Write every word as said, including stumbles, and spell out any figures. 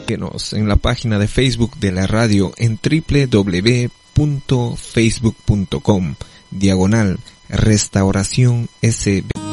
en la página de Facebook de la radio en doble u doble u doble u punto facebook punto com diagonal Restauración S B.